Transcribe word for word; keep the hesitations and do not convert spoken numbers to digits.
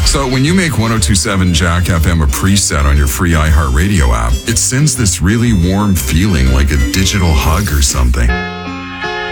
So when you make one oh two point seven Jack F M a preset on your free iHeartRadio app, it sends this really warm feeling like a digital hug or something.